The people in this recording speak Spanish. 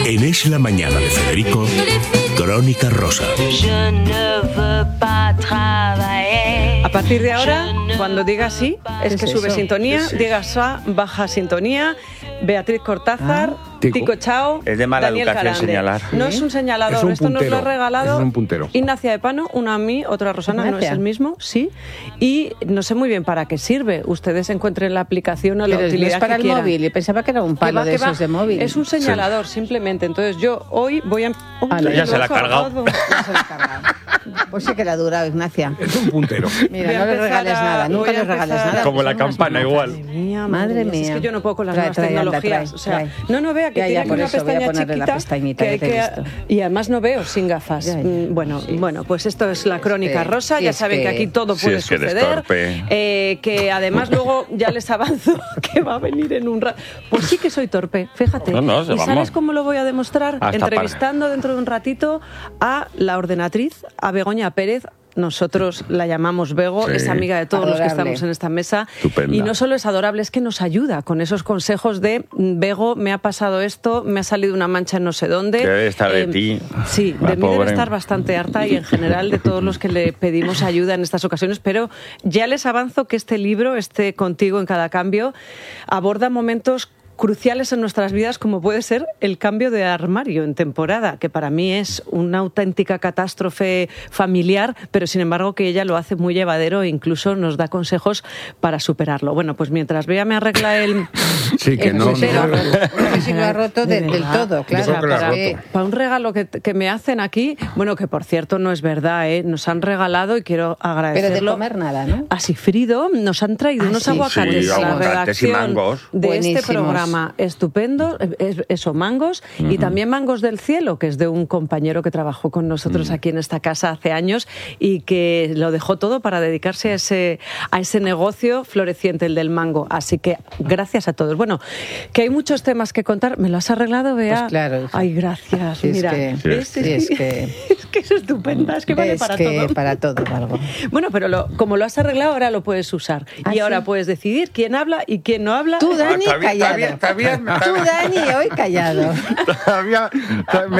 En Es la Mañana de Federico, Crónica Rosa. A partir de ahora, cuando diga sí, es que sube sintonía, diga sa, baja sintonía. Beatriz Cortázar, Tico Chao, es de mala Daniel educación Carande. Señalar. No es un señalador, es un esto nos lo ha regalado es un puntero. Ignacia de Pano, una a mí, otra a Rosana, no es el mismo, sí. Y no sé muy bien para qué sirve. Ustedes encuentren la aplicación o la utilidad es para que el quieran. móvil, y pensaba que era un palo de esos de móvil. Es un señalador, simplemente. Entonces yo hoy voy a... Ya se la ha cargado. Ya se la ha cargado. Pues sí que la ha durado, Ignacia. Es un puntero. Mira, no le regales nada, nunca le regales nada. Como la campana igual. Madre mía. Es que yo no puedo con las nuevas tecnologías. O sea, no vea que tiene aquí una pestaña chiquita y además no veo sin gafas. Bueno, pues esto es la Crónica Rosa. Ya saben que aquí todo puede suceder. Que además luego ya les avanzo que va a venir en un rato. Pues sí que soy torpe, fíjate. ¿Y sabes cómo lo voy a demostrar? Entrevistando dentro de un ratito a la ordenatriz, a Begoña Pérez. Nosotros la llamamos Bego, es amiga de todos los que estamos en esta mesa. Estupenda. Y no solo es adorable, es que nos ayuda con esos consejos de Bego, me ha pasado esto, me ha salido una mancha en no sé dónde. Debe estar de ti. Sí, de mí debe estar bastante harta y en general de todos los que le pedimos ayuda en estas ocasiones, pero ya les avanzo que este libro, Contigo en cada cambio, aborda momentos cruciales en nuestras vidas, como puede ser el cambio de armario en temporada, que para mí es una auténtica catástrofe familiar, pero sin embargo que ella lo hace muy llevadero e incluso nos da consejos para superarlo. Bueno, pues mientras Bea me arregla el... Sí, que no. Sí, lo ha roto del todo, claro. Para un regalo que me hacen aquí, bueno, que por cierto no es verdad, nos han regalado y quiero agradecerlo. Pero de comer nada, ¿no? A Sifrido nos han traído unos aguacates a la redacción y mangos. de este programa. Estupendo, eso, mangos, y también mangos del cielo, que es de un compañero que trabajó con nosotros aquí en esta casa hace años y que lo dejó todo para dedicarse a ese negocio floreciente, el del mango. Así que gracias a todos. Bueno, que hay muchos temas que contar. ¿Me lo has arreglado, Bea? Pues claro. Ay, gracias. Sí, mira, es que es estupenda, es que vale para todo. Para todo, algo. Bueno, pero como lo has arreglado, ahora lo puedes usar. Y ahora puedes decidir quién habla y quién no habla. Tú, Dani, callado. Está bien. Tú, Dani, hoy callado. Todavía